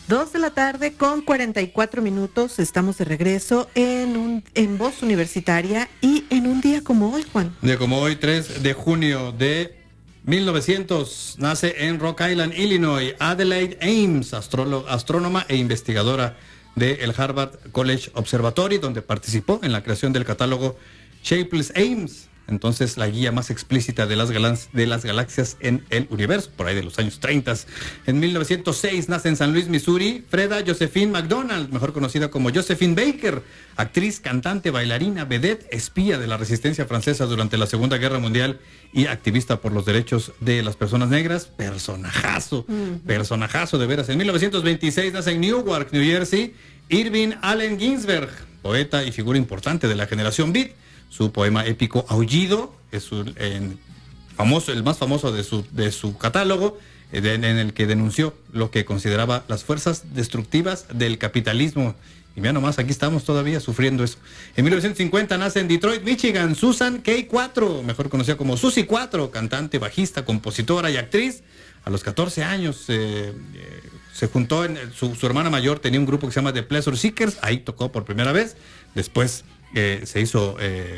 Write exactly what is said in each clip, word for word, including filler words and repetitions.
Dos de la tarde con cuarenta y cuatro minutos. Estamos de regreso en un en Voz Universitaria y en un día como hoy, Juan. Un día como hoy, tres de junio de mil novecientos, nace en Rock Island, Illinois, Adelaide Ames, astróloga, astrónoma e investigadora del Harvard College Observatory, donde participó en la creación del catálogo Shapeless Ames. Entonces, la guía más explícita de las, galan- de las galaxias en el universo, por ahí de los años treinta. En mil novecientos seis nace en San Luis, Missouri, Freda Josephine McDonald, mejor conocida como Josephine Baker, actriz, cantante, bailarina, vedette, espía de la resistencia francesa durante la Segunda Guerra Mundial y activista por los derechos de las personas negras. Personajazo, uh-huh. personajazo de veras. En mil novecientos veintiséis nace en Newark, New Jersey, Irving Allen Ginsberg, poeta y figura importante de la generación Beat. Su poema épico Aullido es un, en, famoso, el más famoso de su, de su catálogo, eh, de, en el que denunció lo que consideraba las fuerzas destructivas del capitalismo. Y mira nomás, aquí estamos todavía sufriendo eso. En mil novecientos cincuenta nace en Detroit, Michigan, Susan K. cuatro, mejor conocida como Susi cuatro, cantante, bajista, compositora y actriz. A los catorce años eh, eh, se juntó, en, su, su hermana mayor tenía un grupo que se llama The Pleasure Seekers, ahí tocó por primera vez. Después Eh, se hizo, eh,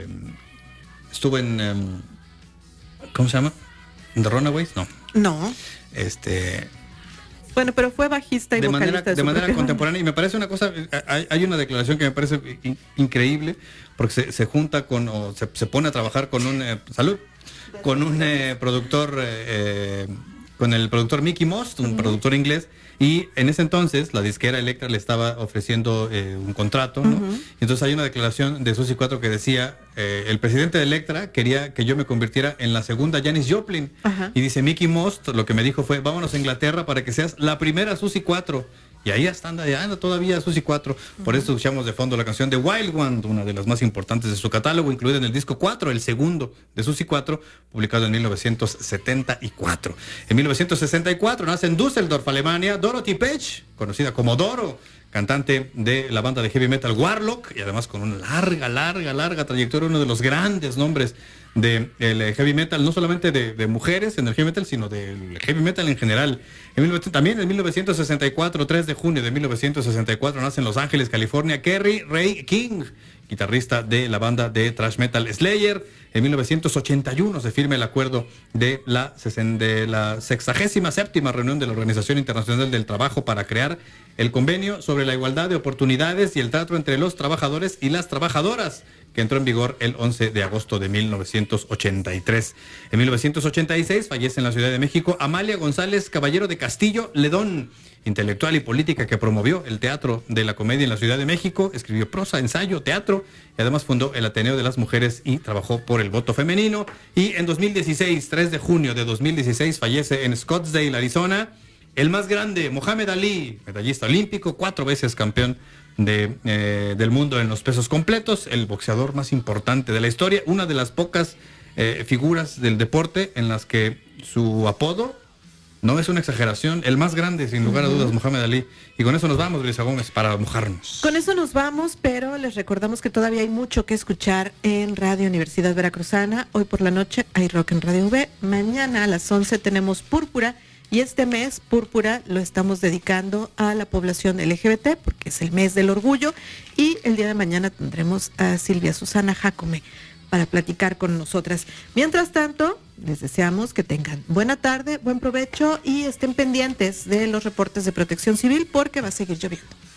estuvo en, um, ¿cómo se llama? ¿The Runaways? No. No. Este... Bueno, pero fue bajista y de vocalista manera, de, de su manera propia contemporánea. Y me parece una cosa, hay, hay una declaración que me parece in, increíble, porque se, se junta con, o se, se pone a trabajar con un, eh, salud, con un eh, productor, eh, con el productor Mickey Most, un uh-huh. productor inglés. Y en ese entonces la disquera Elektra le estaba ofreciendo eh, un contrato, ¿no? Uh-huh. Entonces hay una declaración de Susi cuatro que decía, eh, el presidente de Elektra quería que yo me convirtiera en la segunda Janis Joplin. Uh-huh. Y dice Mickey Most, lo que me dijo fue, vámonos a Inglaterra para que seas la primera Susi cuatro. Y ahí está, anda, anda todavía Susi cuatro. Uh-huh. Por eso escuchamos de fondo la canción de Wild One, una de las más importantes de su catálogo, incluida en el disco cuatro, el segundo de Susi cuatro, publicado en mil novecientos setenta y cuatro. En mil novecientos sesenta y cuatro nace en Düsseldorf, Alemania, Dorothy Pech, conocida como Doro, cantante de la banda de heavy metal Warlock, y además con una larga, larga, larga trayectoria, uno de los grandes nombres del de heavy metal, no solamente de, de mujeres en el heavy metal, sino del heavy metal en general. En, también en mil novecientos sesenta y cuatro, tres de junio de mil novecientos sesenta y cuatro, nace en Los Ángeles, California, Kerry Ray King, guitarrista de la banda de thrash metal Slayer. En mil novecientos ochenta y uno se firma el acuerdo de la, de la sexagésima séptima reunión de la Organización Internacional del Trabajo para crear el convenio sobre la igualdad de oportunidades y el trato entre los trabajadores y las trabajadoras, que entró en vigor el once de agosto de mil novecientos ochenta y tres. En mil novecientos ochenta y seis fallece en la Ciudad de México Amalia González Caballero de Castillo Ledón, intelectual y política que promovió el teatro de la comedia en la Ciudad de México, escribió prosa, ensayo, teatro, y además fundó el Ateneo de las Mujeres y trabajó por el voto femenino. Y en dos mil dieciséis, tres de junio de dos mil dieciséis, fallece en Scottsdale, Arizona, el más grande, Mohamed Ali, medallista olímpico, cuatro veces campeón de, eh, del mundo en los pesos completos, el boxeador más importante de la historia, una de las pocas eh, figuras del deporte en las que su apodo no es una exageración, el más grande, sin lugar a dudas, Mohamed Ali. Y con eso nos vamos, Luisa Gómez, para mojarnos. Con eso nos vamos, pero les recordamos que todavía hay mucho que escuchar en Radio Universidad Veracruzana. Hoy por la noche hay rock en Radio V. Mañana a las once tenemos Púrpura. Y este mes, Púrpura, lo estamos dedicando a la población L G B T, porque es el mes del orgullo. Y el día de mañana tendremos a Silvia Susana Jacome para platicar con nosotras. Mientras tanto, les deseamos que tengan buena tarde, buen provecho y estén pendientes de los reportes de Protección Civil porque va a seguir lloviendo.